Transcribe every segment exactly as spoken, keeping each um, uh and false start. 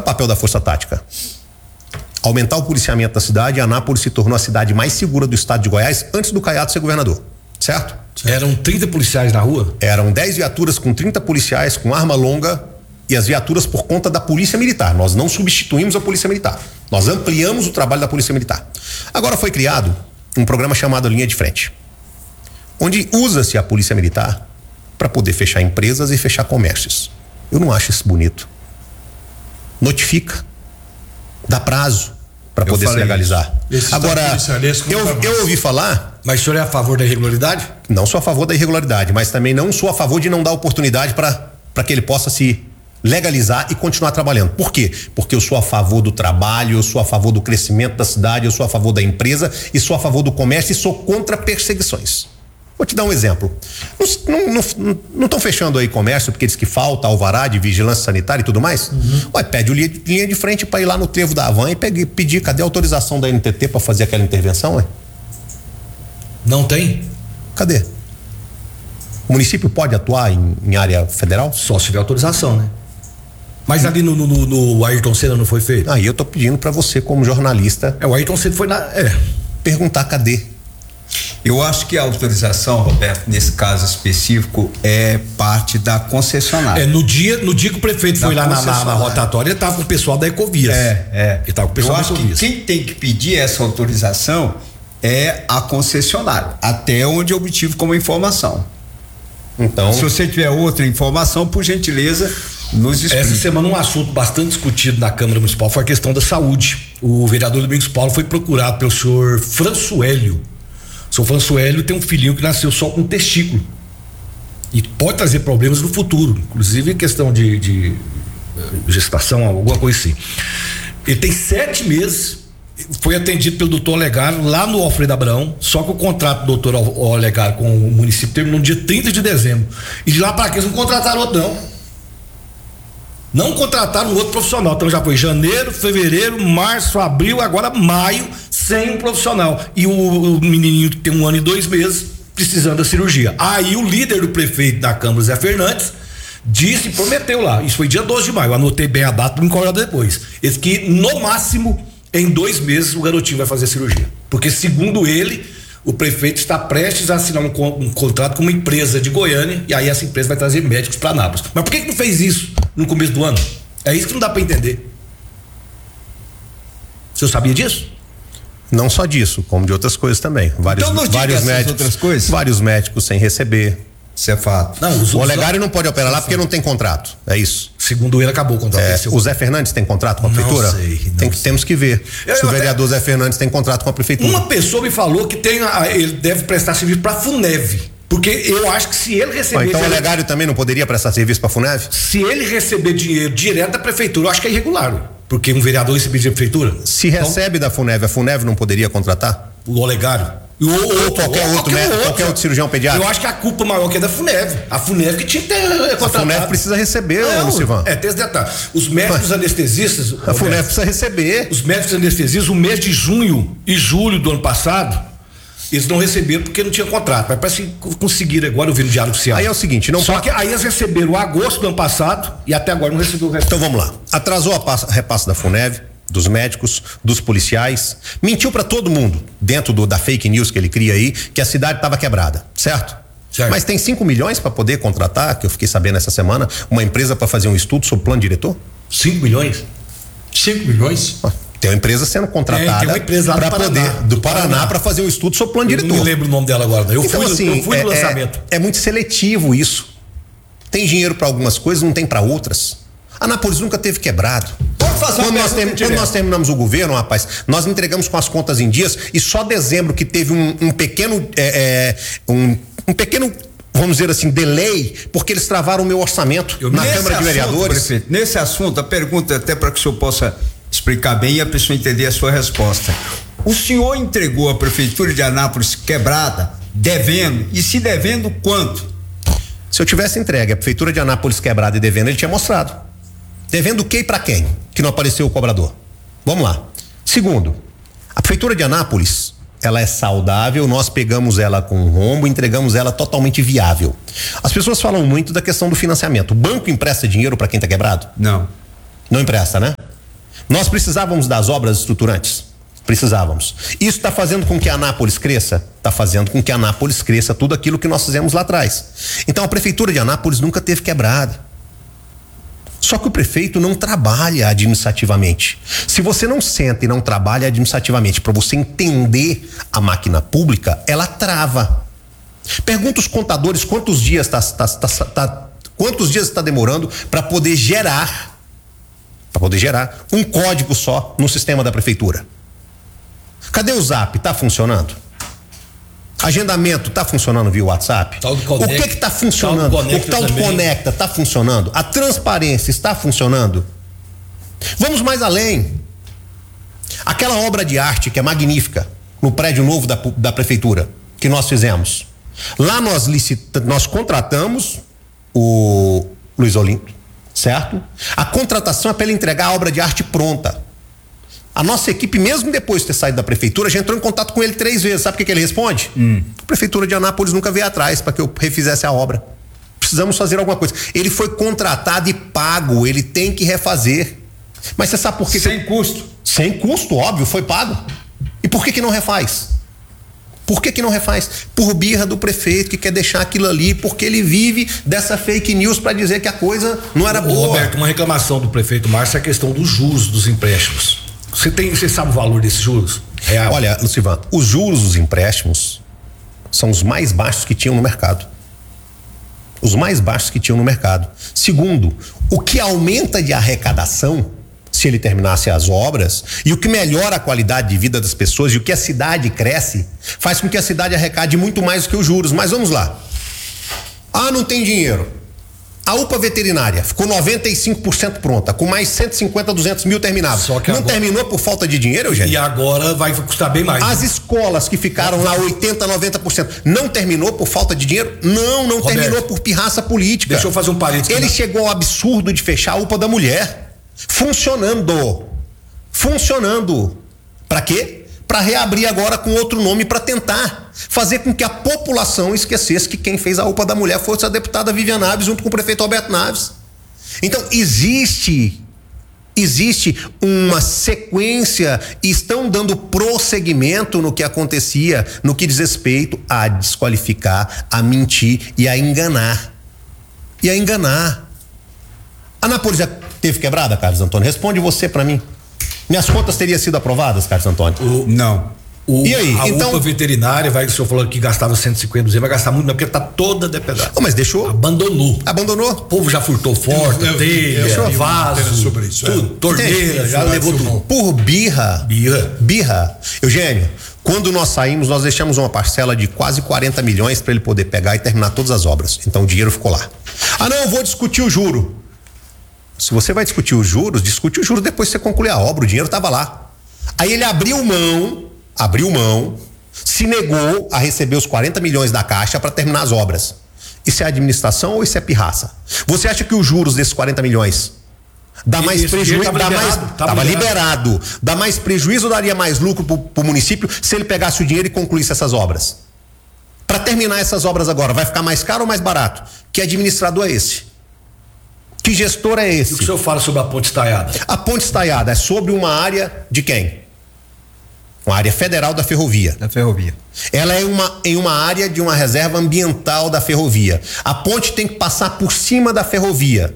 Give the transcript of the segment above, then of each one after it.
papel da Força Tática? Aumentar o policiamento da cidade. E Anápolis se tornou a cidade mais segura do estado de Goiás antes do Caiado ser governador, certo? certo. Eram trinta policiais na rua? Eram dez viaturas com trinta policiais com arma longa e as viaturas por conta da Polícia Militar. Nós não substituímos a Polícia Militar. Nós ampliamos o trabalho da Polícia Militar. Agora foi criado um programa chamado Linha de Frente, onde usa-se a Polícia Militar para poder fechar empresas e fechar comércios. Eu não acho isso bonito. Notifica, dá prazo para poder se legalizar. Agora, eu, eu ouvi falar... Mas o senhor é a favor da irregularidade? Não sou a favor da irregularidade, mas também não sou a favor de não dar oportunidade para para que ele possa se legalizar e continuar trabalhando. Por quê? Porque eu sou a favor do trabalho, eu sou a favor do crescimento da cidade, eu sou a favor da empresa e sou a favor do comércio e sou contra perseguições. Vou te dar um exemplo. Não estão fechando aí comércio porque diz que falta alvará de vigilância sanitária e tudo mais? Uhum. Ué, pede linha, linha de frente para ir lá no trevo da Havan e pegue, pedir, cadê a autorização da N T T para fazer aquela intervenção, ué? Não tem? Cadê? O município pode atuar em, em área federal? Só se tiver autorização, né? Mas ali no, no, no Ayrton Senna não foi feito? Aí eu tô pedindo para você, como jornalista. É, o Ayrton Senna foi na. É. Perguntar cadê? Eu acho que a autorização, Roberto, nesse caso específico, é parte da concessionária. É, no dia, no dia que o prefeito da foi lá na, na, na rotatória, ele estava com o pessoal da Ecovias. É, é. Ele estava com o pessoal Eu da acho Ecovias. que quem tem que pedir essa autorização é a concessionária, até onde eu obtive como informação. Então, se você tiver outra informação, por gentileza, nos explique. Essa semana um assunto bastante discutido na Câmara Municipal foi a questão da saúde. O vereador Domingos Paulo foi procurado pelo senhor Françoélio. O senhor Françoélio tem um filhinho que nasceu só com um testículo e pode trazer problemas no futuro, inclusive questão de, de gestação, alguma coisa assim. Ele tem sete meses, foi atendido pelo doutor Olegário lá no Alfredo Abrão, só que o contrato do doutor Olegário com o município terminou no dia trinta de dezembro. E de lá para cá eles não contrataram outro, não. Não contrataram outro profissional. Então já foi janeiro, fevereiro, março, abril, agora maio, sem um profissional. E o, o menininho que tem um ano e dois meses precisando da cirurgia. Aí o líder do prefeito da Câmara, Zé Fernandes, disse, prometeu lá. Isso foi dia doze de maio. Eu anotei bem a data para me cobrar depois. Esse que no máximo em dois meses o garotinho vai fazer cirurgia. Porque segundo ele, o prefeito está prestes a assinar um, um contrato com uma empresa de Goiânia e aí essa empresa vai trazer médicos para Anápolis. Mas por que que não fez isso no começo do ano? É isso que não dá para entender. O senhor sabia disso? Não só disso, como de outras coisas também. Vários, então vários médicos, outras coisas? vários médicos sem receber. Isso é fato. Não, os, o Olegário não pode operar lá porque não tem contrato. É isso. Segundo ele, acabou o contrato. É, o Zé Fernandes tem contrato com a prefeitura? Não sei, não tem que, sei. Temos que ver eu, se eu o vereador até... Zé Fernandes tem contrato com a prefeitura. Uma pessoa me falou que tem a, ele deve prestar serviço para a FUNEV. Porque eu acho que se ele receber. Ah, então direto, o Olegário também não poderia prestar serviço para a FUNEV? Se ele receber dinheiro direto da prefeitura, eu acho que é irregular. Porque um vereador receber dinheiro da prefeitura. Se então, recebe da FUNEV, a FUNEV não poderia contratar? O Olegário. Ou, ou qualquer ou, outro médico, qualquer outro cirurgião pediátrico. Eu acho que a culpa maior que é da FUNEV. A FUNEV que tinha que ter contratado. A FUNEV precisa receber, não, Lucivan. É, tem esse detalhe. Os médicos anestesistas. A FUNEV precisa receber. Os médicos anestesistas, o mês de junho e julho do ano passado, eles não receberam porque não tinha contrato. Mas parece que conseguiram agora, eu vi no Diário Oficial. Aí é o seguinte, não Só pode... que aí eles receberam agosto do ano passado e até agora não receberam o resto. Então vamos lá. Atrasou a repasse da FUNEV, dos médicos, dos policiais, mentiu para todo mundo dentro do, da fake news que ele cria aí, que a cidade estava quebrada, certo? Certo. Mas tem cinco milhões para poder contratar, que eu fiquei sabendo essa semana, uma empresa para fazer um estudo sobre o plano diretor? cinco milhões? cinco milhões? Tem uma empresa sendo contratada para poder do Paraná para fazer um estudo sobre o plano eu diretor. Não me lembro o nome dela agora. Eu então, fui, assim, eu fui é, no lançamento. É, é muito seletivo isso. Tem dinheiro para algumas coisas, não tem para outras. Anápolis nunca teve quebrado. Quando nós, tem, quando nós terminamos o governo, rapaz, nós entregamos com as contas em dias e só dezembro que teve um, um pequeno, é, é, um, um pequeno, vamos dizer assim, delay, porque eles travaram o meu orçamento Eu, na nesse Câmara de assunto, Vereadores. Prefeito, nesse assunto, a pergunta até para que o senhor possa explicar bem e a pessoa entender a sua resposta. O senhor entregou a Prefeitura de Anápolis quebrada, devendo, e se devendo quanto? Se eu tivesse entregue a Prefeitura de Anápolis quebrada e devendo, ele tinha mostrado. Devendo o que e para quem? Que não apareceu o cobrador. Vamos lá. Segundo, a Prefeitura de Anápolis, ela é saudável, nós pegamos ela com um rombo, entregamos ela totalmente viável. As pessoas falam muito da questão do financiamento. O banco empresta dinheiro para quem tá quebrado? Não. Não empresta, né? Nós precisávamos das obras estruturantes? Precisávamos. Isso está fazendo com que a Anápolis cresça? Está fazendo com que a Anápolis cresça tudo aquilo que nós fizemos lá atrás. Então a prefeitura de Anápolis nunca teve quebrada. Só que o prefeito não trabalha administrativamente. Se você não senta e não trabalha administrativamente para você entender a máquina pública, ela trava. Pergunta os contadores quantos dias está tá, tá, tá, quantos dias está demorando para poder gerar para poder gerar um código só no sistema da prefeitura. Cadê o Zap? Tá funcionando? Agendamento tá funcionando via WhatsApp? Tal do o Conecta, que que tá funcionando? tal do Conecta o tal do também. Conecta tá funcionando? A transparência está funcionando? Vamos mais além. Aquela obra de arte que é magnífica no prédio novo da, da prefeitura que nós fizemos. Lá nós licita, nós contratamos o Luiz Olímpio, certo? A contratação é para ele entregar a obra de arte pronta. A nossa equipe, mesmo depois de ter saído da prefeitura, já entrou em contato com ele três vezes. Sabe o que, que ele responde? Hum. A prefeitura de Anápolis nunca veio atrás para que eu refizesse a obra. Precisamos fazer alguma coisa. Ele foi contratado e pago, ele tem que refazer. Mas você sabe por quê? Sem custo. Sem custo, óbvio, foi pago. E por que que não refaz? Por que que não refaz? Por birra do prefeito que quer deixar aquilo ali, porque ele vive dessa fake news para dizer que a coisa não era Ô, boa. Roberto, uma reclamação do prefeito Márcio é a questão dos juros dos empréstimos. Você tem, você sabe o valor desses juros? Real. Olha, Lucivan, os juros dos empréstimos são os mais baixos que tinham no mercado. Os mais baixos que tinham no mercado. Segundo, o que aumenta de arrecadação, se ele terminasse as obras, e o que melhora a qualidade de vida das pessoas e o que a cidade cresce, faz com que a cidade arrecade muito mais do que os juros. Mas vamos lá. Ah, não tem dinheiro. A U P A veterinária ficou noventa e cinco por cento pronta, com mais cento e cinquenta, duzentos mil terminados. Só que não agora... terminou por falta de dinheiro, Eugênio? E agora vai custar bem mais. As escolas que ficaram lá oitenta, noventa por cento, não terminou por falta de dinheiro? Não, não Roberto, terminou por pirraça política. Deixa eu fazer um parênteses. Ele chegou ao absurdo de fechar a U P A da mulher. Funcionando. Funcionando. Pra quê? Pra reabrir agora com outro nome para tentar fazer com que a população esquecesse que quem fez a U P A da mulher fosse a deputada Vivian Naves junto com o prefeito Alberto Naves. Então existe existe uma sequência e estão dando prosseguimento no que acontecia no que diz respeito a desqualificar, a mentir e a enganar. E a enganar. A Anápolis já teve quebrada, Carlos Antônio? Responde você para mim. Minhas contas teriam sido aprovadas, Carlos Antônio? O, Não. O, E aí? A Então- U P A veterinária, vai que o senhor falou que gastava cento e cinquenta, duzentos, vai gastar muito, mas porque tá toda depredada. Oh, mas deixou? Abandonou. Abandonou? O povo já furtou forte, Eu- eu- telha, eu- eu- eu- vaso, matéria sobre isso, é. tudo, torneira, Entendi. já levou tudo. Por birra. Birra. Birra. Eugênio, quando nós saímos, nós deixamos uma parcela de quase quarenta milhões para ele poder pegar e terminar todas as obras. Então o dinheiro ficou lá. Ah, não, eu vou discutir o juro. Se você vai discutir os juros, discute o juro depois que você concluir a obra, o dinheiro estava lá. Aí ele abriu mão, abriu mão, se negou a receber os quarenta milhões da Caixa para terminar as obras. Isso é administração ou isso é pirraça? Você acha que os juros desses quarenta milhões dá mais Esse prejuízo? dinheiro Dá tava mais, liberado, tava tava liberado. liberado. Dá mais prejuízo ou daria mais lucro pro, pro município se ele pegasse o dinheiro e concluísse essas obras? Para terminar essas obras agora, vai ficar mais caro ou mais barato? Que administrador é esse? Que gestor é E esse? o que o senhor fala sobre a ponte estaiada? A ponte estaiada é sobre uma área de quem? Uma área federal da ferrovia. Da ferrovia. Ela é uma, em uma área de uma reserva ambiental da ferrovia. A ponte tem que passar por cima da ferrovia.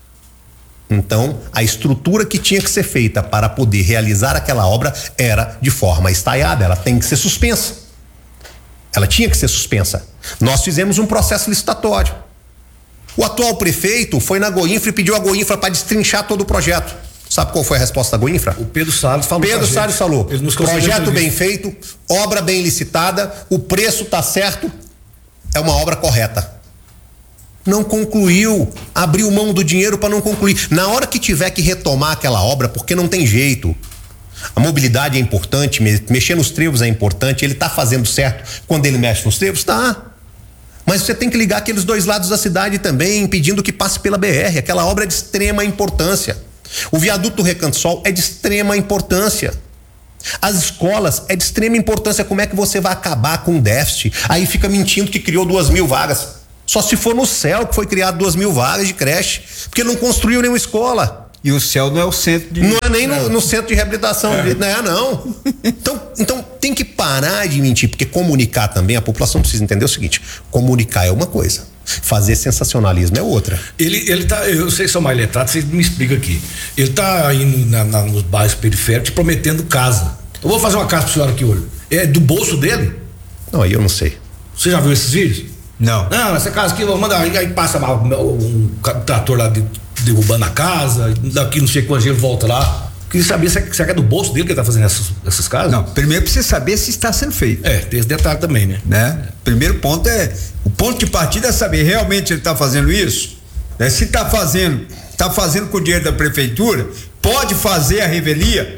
Então, a estrutura que tinha que ser feita para poder realizar aquela obra era de forma estaiada, ela tem que ser suspensa. Ela tinha que ser suspensa. Nós fizemos um processo licitatório. O atual prefeito foi na Goinfra e pediu a Goinfra para destrinchar todo o projeto. Sabe qual foi a resposta da Goinfra? O Pedro Salles falou. Pedro com a gente. Salles falou, Ele nos concedeu projeto bem entrevista. feito, obra bem licitada, o preço tá certo, é uma obra correta. Não concluiu, abriu mão do dinheiro para não concluir. Na hora que tiver que retomar aquela obra, porque não tem jeito. A mobilidade é importante, me- mexer nos trevos é importante, ele tá fazendo certo quando ele mexe nos trevos? Tá. Mas você tem que ligar aqueles dois lados da cidade também, impedindo que passe pela B R. Aquela obra é de extrema importância. O viaduto Recanto Sol é de extrema importância. As escolas é de extrema importância. Como é que você vai acabar com o déficit? Aí fica mentindo que criou duas mil vagas. Só se for no céu que foi criado duas mil vagas de creche, porque não construiu nenhuma escola. E o céu não é o centro de... Não é nem no, no centro de reabilitação, é. não é não. Então, então tem que parar de mentir, porque comunicar também, a população precisa entender o seguinte: comunicar é uma coisa, fazer sensacionalismo é outra. Ele, ele tá, eu sei que sou mais letrado, você me explica aqui. Ele tá indo na, na, nos bairros periféricos te prometendo casa. Eu vou fazer uma casa pro senhor aqui hoje. É do bolso dele? Não, aí eu não sei. Você já viu esses vídeos? Não. Não, essa casa aqui, vou mandar, aí passa um trator lá de, derrubando a casa, daqui não sei quantos dias ele volta lá. Queria saber se é, se é do bolso dele que ele tá fazendo essas, essas casas? Não, primeiro precisa saber se está sendo feito. É, tem esse detalhe também, né? né? Primeiro ponto é, o ponto de partida é saber realmente ele está fazendo isso, né? Se está fazendo, está fazendo com o dinheiro da prefeitura, pode fazer a revelia?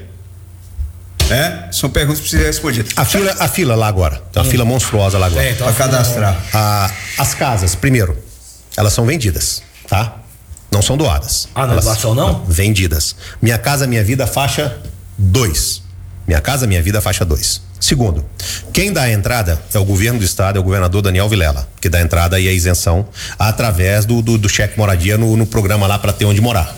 É, são perguntas que precisam ser respondidas. A fila, a fila lá agora, tem uma hum. fila monstruosa lá agora. É, então para cadastrar. A, as casas, primeiro, elas são vendidas, tá? Não são doadas. Ah, não é doação não? não? Vendidas. Minha Casa Minha Vida, faixa dois. Minha Casa Minha Vida, faixa dois. Segundo, quem dá a entrada é o governo do estado, é o governador Daniel Vilela, que dá a entrada e a isenção através do, do, do cheque moradia no, no programa lá para ter onde morar.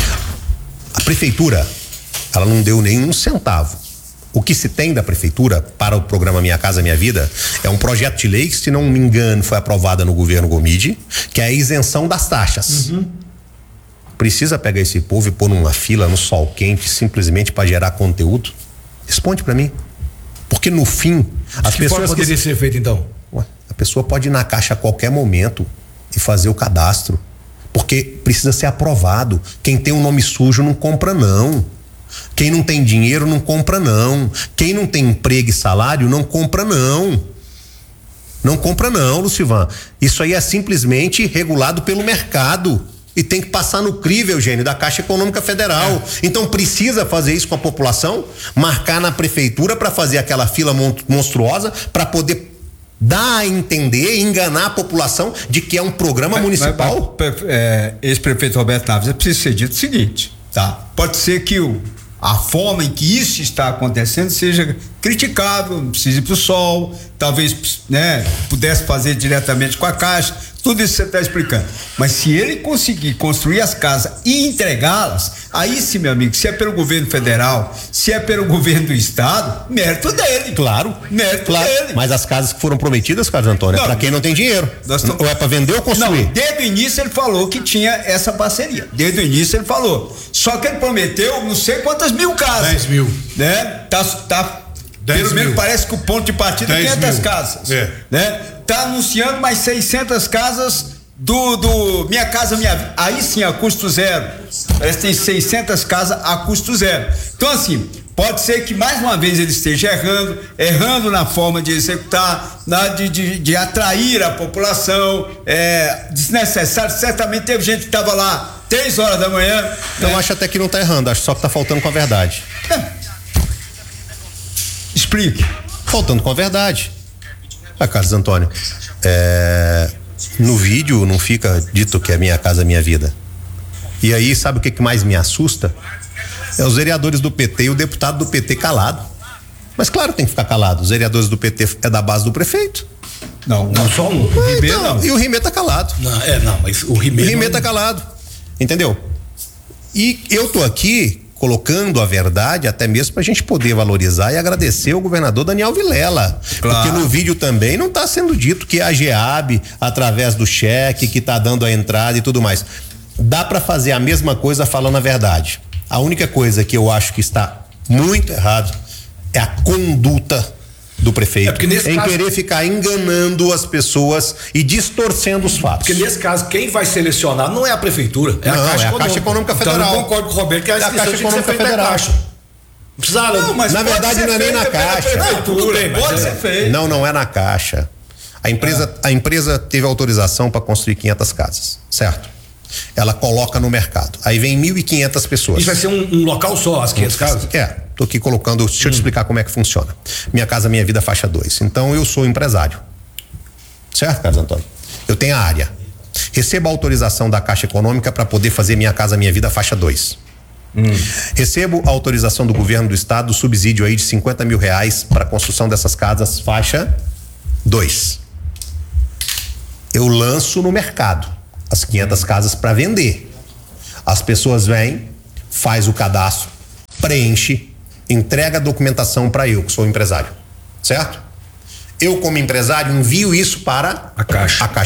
A prefeitura, ela não deu nenhum centavo. O que se tem da prefeitura para o programa Minha Casa Minha Vida é um projeto de lei que, se não me engano, foi aprovado no governo Gomide, que é a isenção das taxas. Uhum. Precisa pegar esse povo e pôr numa fila no sol quente simplesmente para gerar conteúdo? Responde para mim. Porque no fim, as que pessoas... poderia que... ser feito então? Ué, a pessoa pode ir na caixa a qualquer momento e fazer o cadastro. Porque precisa ser aprovado. Quem tem um nome sujo não compra não. Quem não tem dinheiro não compra não. Quem não tem emprego e salário não compra não. Não compra não, Lucivan. Isso aí é simplesmente regulado pelo mercado e tem que passar no crivo, Eugênio, da Caixa Econômica Federal. É. Então precisa fazer isso com a população, marcar na prefeitura para fazer aquela fila monstruosa para poder dar a entender, enganar a população de que é um programa mas, municipal. Mas, é, ex-prefeito Roberto Naves, é preciso ser dito o seguinte, tá? Pode ser que o a forma em que isso está acontecendo seja criticável, não precisa ir para o sol, talvez, né, pudesse fazer diretamente com a Caixa, tudo isso você está explicando. Mas se ele conseguir construir as casas e entregá-las, aí sim, meu amigo, se é pelo governo federal, se é pelo governo do estado, mérito dele. Claro. Mérito claro. dele. Mas as casas que foram prometidas, Carlos Antônio, não, é para quem não tem dinheiro. Tamo... Ou é para vender ou construir? Não, desde o início ele falou que tinha essa parceria. Desde o início ele falou. Só que ele prometeu não sei quantas mil casas. dez mil. Né? Tá, tá, pelo menos parece que o ponto de partida é quinhentas casas. É. Né? Tá anunciando mais seiscentas casas do, do Minha Casa Minha Vida. Aí sim, a custo zero. Parece que tem seiscentas casas a custo zero. Então, assim, pode ser que mais uma vez ele esteja errando, errando na forma de executar, na, de, de, de atrair a população, é, desnecessário. Certamente teve gente que estava lá três horas da manhã. Eu né? acho até que não está errando, acho só que está faltando com a verdade. É. Explique. Faltando com a verdade. Ah, Carlos Antônio, é, no vídeo não fica dito que é Minha Casa Minha Vida. E aí, sabe o que, que mais me assusta? É os vereadores do P T e o deputado do P T calado. Mas claro, tem que ficar calado. Os vereadores do P T é da base do prefeito. Não, não só um. O ah, Rimé então, não. E o Rimé tá calado. Não, é, não, mas o Rimé. O Rimé não... tá calado. Entendeu? E eu tô aqui colocando a verdade até mesmo pra gente poder valorizar e agradecer o governador Daniel Vilela. Claro. Porque no vídeo também não tá sendo dito que a GEAB, através do cheque, que tá dando a entrada e tudo mais. Dá pra fazer a mesma coisa falando a verdade. A única coisa que eu acho que está muito errado é a conduta do prefeito é em caso, querer ficar enganando as pessoas e distorcendo os fatos. Porque nesse caso, quem vai selecionar não é a prefeitura, é não, a Caixa é a Econômica. Caixa Econômica Federal. Então eu concordo com o Roberto que a, é a Caixa Econômica Federal. Caixa. Precisava, não, mas na verdade não é nem na Caixa. Não, tudo bem, mas pode é. ser feito. Não, não é na Caixa. A empresa, ah. a empresa teve autorização para construir quinhentas casas, certo? Ela coloca no mercado. Aí vem mil e quinhentas pessoas. Isso vai ser um, um local só, as quinhentas casas? É, tô aqui colocando, deixa eu te explicar como é que funciona. Minha Casa Minha Vida, faixa dois. Então eu sou empresário. Certo, Carlos Antônio? Eu tenho a área. Recebo a autorização da Caixa Econômica para poder fazer Minha Casa Minha Vida, faixa dois. Hum. Recebo a autorização do governo do estado, subsídio aí de cinquenta mil reais para a construção dessas casas, faixa dois. Eu lanço no mercado as quinhentas casas para vender. As pessoas vêm, faz o cadastro, preenche, entrega a documentação para eu, que sou empresário, certo? Eu, como empresário, envio isso para a Caixa. A Caixa